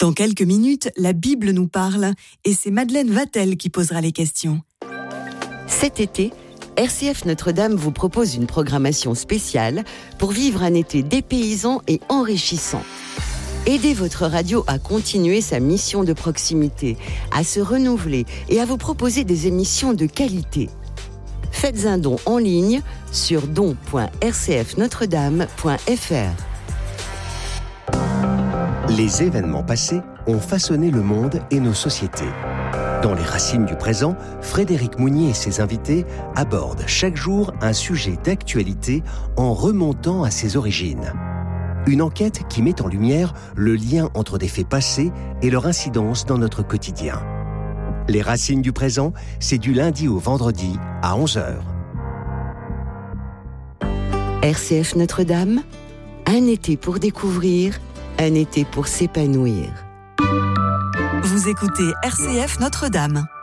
Dans quelques minutes, la Bible nous parle et c'est Madeleine Vatel qui posera les questions. Cet été, RCF Notre-Dame vous propose une programmation spéciale pour vivre un été dépaysant et enrichissant. Aidez votre radio à continuer sa mission de proximité, à se renouveler et à vous proposer des émissions de qualité. Faites un don en ligne sur don.rcfnotredame.fr. Les événements passés ont façonné le monde et nos sociétés. Dans Les Racines du présent, Frédéric Mounier et ses invités abordent chaque jour un sujet d'actualité en remontant à ses origines. Une enquête qui met en lumière le lien entre des faits passés et leur incidence dans notre quotidien. Les Racines du présent, c'est du lundi au vendredi à 11h. RCF Notre-Dame, un été pour découvrir, un été pour s'épanouir. Vous écoutez RCF Notre-Dame.